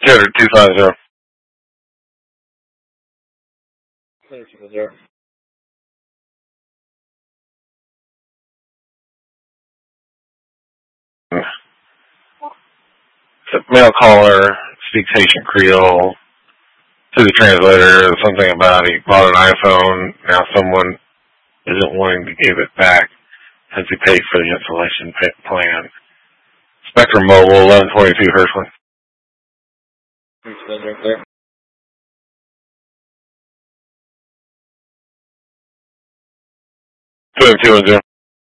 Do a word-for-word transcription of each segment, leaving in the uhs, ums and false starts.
two hundred, two fifty. two fifty. Male caller speaks Haitian Creole. To the translator, something about he bought an iPhone. Now someone isn't wanting to give it back since he paid for the installation plan. Spectrum Mobile, eleven twenty-two Hirschland. Right there. two one two one zero.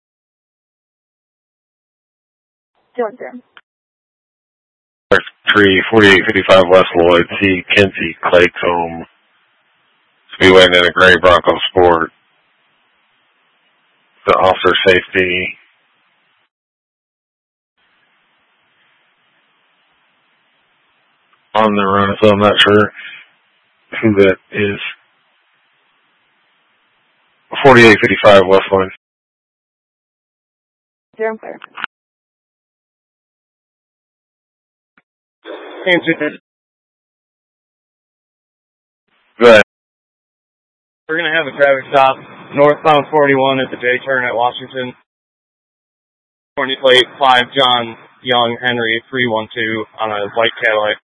two one zero. Tree, forty-eight fifty-five West Lloyd, C. Kinsey, Claycomb, Speedway, and then a gray Bronco Sport. The officer safety. On the run, so I'm not sure who that is. forty-eight fifty-five West Lloyd. Zero clear. Go ahead. We're going to have a traffic stop northbound forty-one at the J turn at Washington. California plate five John Young Henry three one two on a white Cadillac.